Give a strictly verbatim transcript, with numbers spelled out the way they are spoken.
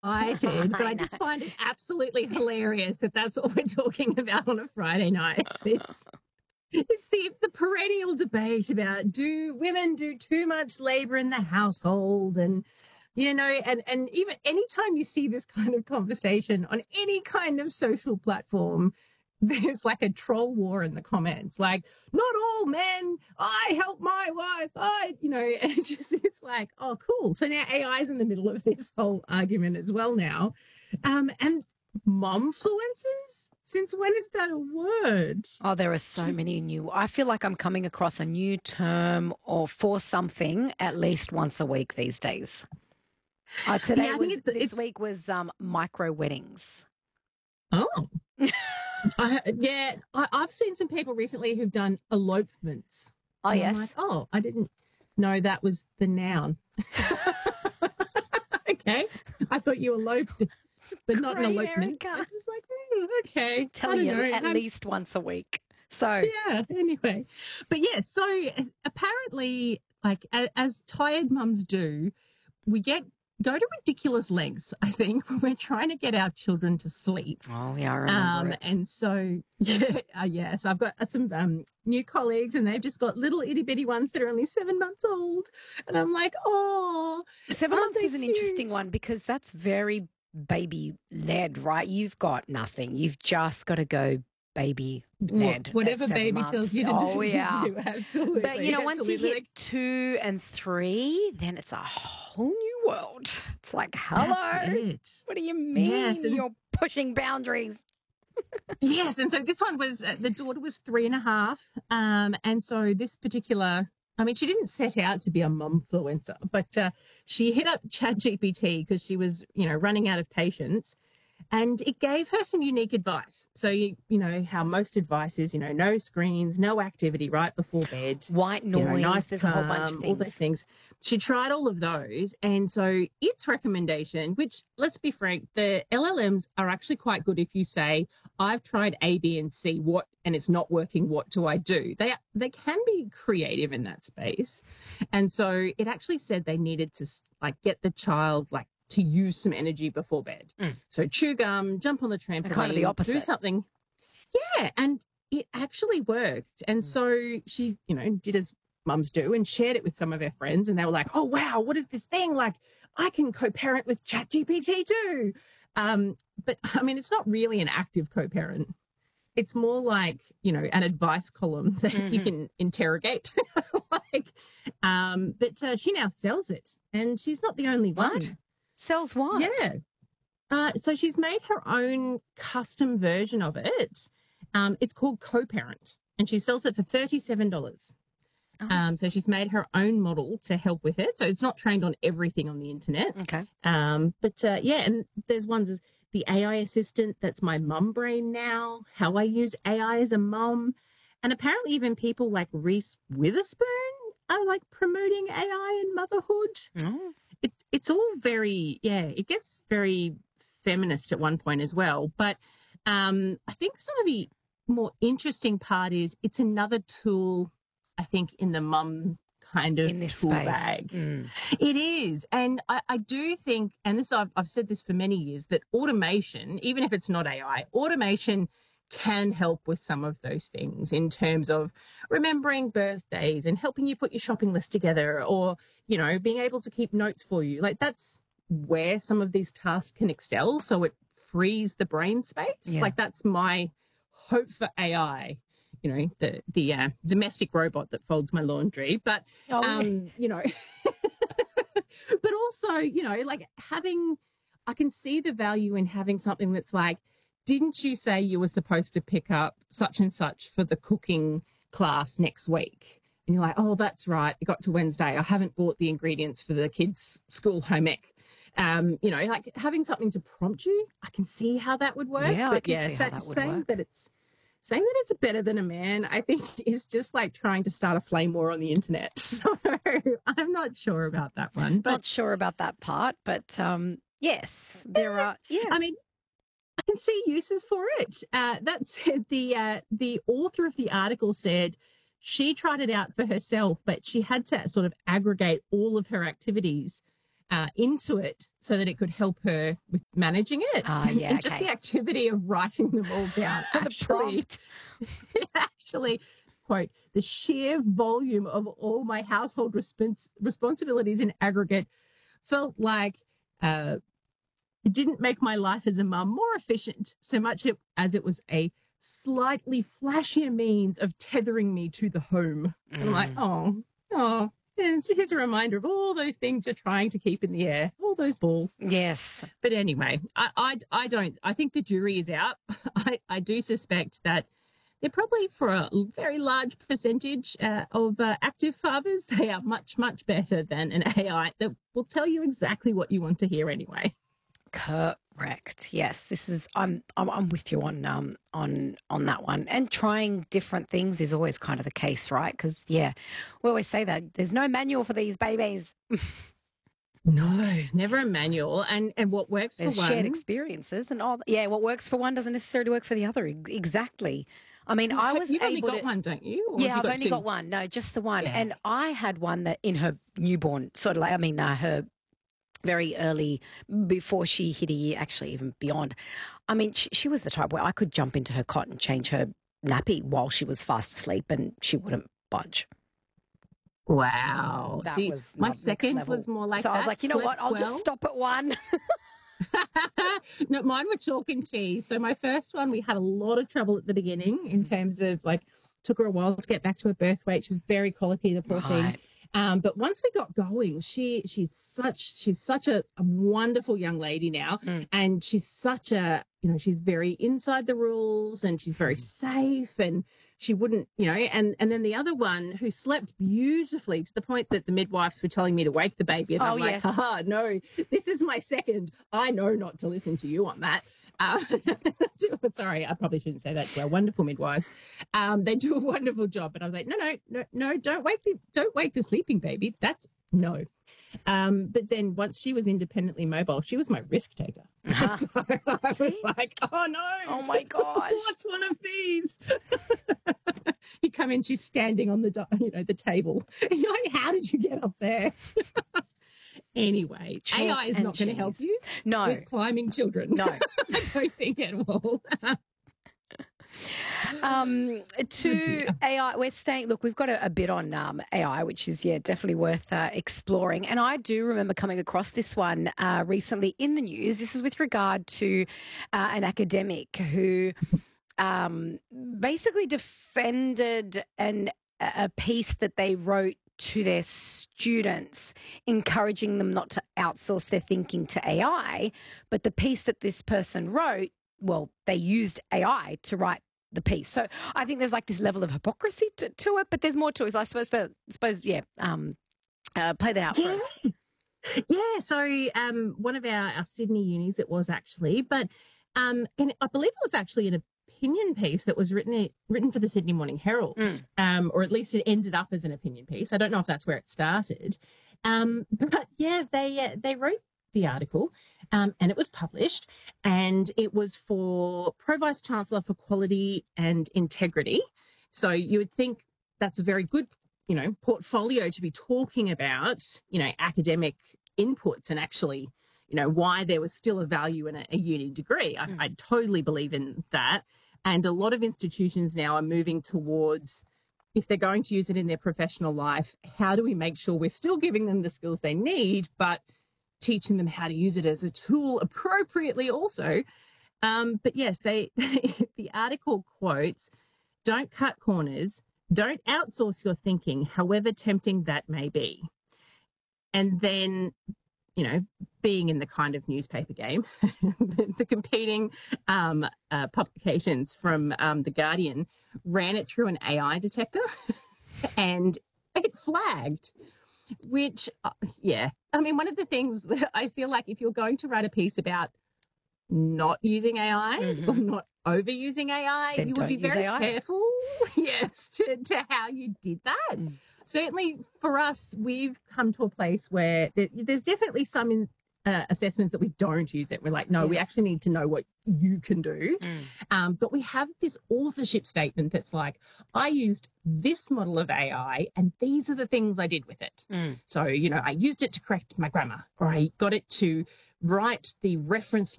excited, but I I know. just find it absolutely hilarious that that's what we're talking about on a Friday night. It's, it's the, the perennial debate about do women do too much labor in the household and you know, and, and even anytime you see this kind of conversation on any kind of social platform, there's like a troll war in the comments. Like, not all men, I help my wife, I, you know, and it just, it's like, oh, cool. So now A I is in the middle of this whole argument as well now. Um, and momfluencers? Since when is that a word? Oh, there are so many new. I feel like I'm coming across a new term or for something at least once a week these days. Uh, today Yeah, I was think it, this it's, week was um, micro weddings. oh, I, yeah, I, I've seen some people recently who've done elopements. Oh And I'm like, yes, oh, I didn't know that was the noun. Okay. I thought you eloped, but not an great, elopement. Erica. I was like, hmm, okay. Tell I don't you know. at How- least once a week. So yeah, anyway. But yes, yeah, so apparently, like, a, as tired mums do, we get go to ridiculous lengths, I think, when we're trying to get our children to sleep. oh yeah, I remember Um, it. and so, yeah, uh, yes, I've got uh, some um, new colleagues and they've just got little itty bitty ones that are only seven months old. And I'm like, oh, Seven aren't months they is an interesting cute? one because that's very baby led, right? You've got nothing. You've just got to go baby Wh- led at Whatever seven baby tells months. you to do, Oh you yeah. do. Absolutely. But you know, once you Absolutely. hit Like, two and three, then it's a whole new world. It's like, that's hello, it. what do you Yes. mean And you're pushing boundaries? yes. And so this one was, uh, the daughter was three and a half. Um, and so this particular, I mean, she didn't set out to be a momfluencer, but uh, she hit up ChatGPT because she was, you know, running out of patience. And it gave her some unique advice. So, you, you know, how most advice is, you know, no screens, no activity right before bed, White you know, noise, nice, there's a whole bunch of calm, all those things. things. She tried all of those. And so its recommendation, which let's be frank, the L L Ms are actually quite good if you say, I've tried A, B, and C, what, and it's not working, what do I do? They, they can be creative in that space. And so it actually said they needed to like get the child like to use some energy before bed. Mm. So chew gum, jump on the Kind of the trampoline, do opposite. something. Yeah. And it actually worked. And Mm. so she, you know, did as mums do and shared it with some of her friends. And they were like, oh, wow, what is this thing? Like, I can co parent with ChatGPT too. Um, but I mean, it's not really an active co parent. It's more like, you know, an advice column that Mm-hmm. you can interrogate. like, um, but uh, she now sells it and she's not the only What? one. Sells what? Yeah. Uh, so she's made her own custom version of it. Um, it's called Co-Parent, and she sells it for thirty-seven dollars. Oh. Um, so she's made her own model to help with it. So it's not trained on everything on the internet. Okay. Um, but uh, yeah, and there's ones as the A I assistant. That's my mum brain now. How I use A I as a mum, and apparently even people like Reese Witherspoon are like promoting A I in motherhood. Oh. It, it's all very, yeah, it gets very feminist at one point as well. But um, I think some of the more interesting part is it's another tool, I think, in the mum kind of In this tool space. bag. Mm. It is. And I, I do think, and this I've, I've said this for many years, that automation, even if it's not A I, automation can help with some of those things in terms of remembering birthdays and helping you put your shopping list together or, you know, being able to keep notes for you. Like that's where some of these tasks can excel. So it frees the brain space. Yeah. Like that's my hope for A I, you know, the, the uh, domestic robot that folds my laundry. But, Oh, yeah. um, you know, but also, you know, like having, I can see the value in having something that's like, didn't you say you were supposed to pick up such and such for the cooking class next week? And you're like, oh, that's right. It got to Wednesday. I haven't bought the ingredients for the kids' school home ec. Um, you know, like having something to prompt you, I can see how that would work. Yeah, I but can yeah, see sa- how that would saying work. that it's saying that it's better than a man, I think is just like trying to start a flame war on the internet. So I'm not sure about that one. But Not sure about that part, but um, yes, there are. Yeah. I mean, I can see uses for it. Uh, that said, the uh, the author of the article said she tried it out for herself, but she had to sort of aggregate all of her activities uh, into it so that it could help her with managing it. Ah, yeah, and just okay. the activity of writing them all down The actually, prompt. actually, quote, the sheer volume of all my household respons- responsibilities in aggregate felt like uh, it didn't make my life as a mum more efficient so much it, as it was a slightly flashier means of tethering me to the home. And I'm like, oh, oh, here's, here's a reminder of all those things you're trying to keep in the air, all those balls. Yes. But anyway, I, I, I don't, I think the jury is out. I, I do suspect that they're probably, for a very large percentage uh, of uh, active fathers, they are much, much better than an A I that will tell you exactly what you want to hear anyway. Correct. Yes, this is. I'm. I'm, I'm with you on um on on that one. And trying different things is always kind of the case, right? Because yeah, we always say that there's no manual for these babies. No, never a manual. And and what works There's for one, shared experiences and all. Yeah, what works for one doesn't necessarily work for the other. Ex- Exactly. I mean, I was you've only able got to. one, don't you? Or Yeah, have you I've got only two? got one. No, just the one. Yeah. And I had one that in her newborn, sort of like, I mean, uh, her very early, before she hit a year, actually even beyond. I mean, she, she was the type where I could jump into her cot and change her nappy while she was fast asleep and she wouldn't budge. Wow. That See, was my not next second level. was more like so that. I was like, you know what? slept I'll just well. stop at one. No, mine were chalk and cheese. So my first one, we had a lot of trouble at the beginning in terms of like, took her a while to get back to her birth weight. She was very colicky, the poor thing. Right. Um, but once we got going, she she's such she's such a, a wonderful young lady now, Mm. and she's such a you know she's very inside the rules and she's very safe, and she wouldn't you know and and then the other one who slept beautifully to the point that the midwives were telling me to wake the baby, and Oh, I'm like, yes. haha, no, this is my second. I know not to listen to you on that. Uh, sorry, I probably shouldn't say that to our wonderful midwives. Um, they do a wonderful job, but I was like, no, no, no, no, don't wake the, don't wake the sleeping baby. That's no. Um, but then once she was independently mobile, she was my risk taker. Uh-huh. So I was like, oh no, Oh my gosh. what's one of these? You come in, she's standing on the, you know, the table. And you're like, how did you get up there? Anyway, Chalk A I is and not going to help cheese. you No. with climbing children. No. I don't think at all. Um, to dear. A I, we're staying. Look, we've got a, a bit on um, A I, which is yeah definitely worth uh, exploring. And I do remember coming across this one uh, recently in the news. This is with regard to uh, an academic who um, basically defended an a piece that they wrote to their students, encouraging them not to outsource their thinking to A I. But the piece that this person wrote, well, they used A I to write the piece. So I think there's like this level of hypocrisy to, to it, but there's more to it. I suppose, but, suppose yeah, um, uh, play that out for Yeah. us. Yeah, so um, one of our, our Sydney unis it was actually, but um, and I believe it was actually an opinion piece that was written written for the Sydney Morning Herald, Mm. um, or at least it ended up as an opinion piece. I don't know if that's where it started, um, but yeah, they uh, they wrote the article, um, and it was published, and it was for Pro Vice Chancellor for Quality and Integrity. So you would think that's a very good, you know, portfolio to be talking about, you know, academic inputs and actually, you know, why there was still a value in a, a uni degree. I, Mm. I totally believe in that. And a lot of institutions now are moving towards, if they're going to use it in their professional life, how do we make sure we're still giving them the skills they need, but teaching them how to use it as a tool appropriately also. Um, but yes, they the article quotes, don't cut corners, don't outsource your thinking, however tempting that may be. And then, you know, being in the kind of newspaper game, the, the competing um, uh, publications from um, The Guardian ran it through an A I detector and it flagged, which, uh, yeah. I mean, one of the things that I feel like if you're going to write a piece about not using A I Mhm. or not overusing A I, Then you would be don't use very A I. careful, yes, to, to how you did that. Mm. Certainly for us, we've come to a place where there, there's definitely some in, uh, assessments that we don't use it. We're like, no, Yeah. we actually need to know what you can do. Mm. Um, but we have this authorship statement that's like, I used this model of A I and these are the things I did with it. Mm. So, you know, I used it to correct my grammar, or I got it to write the reference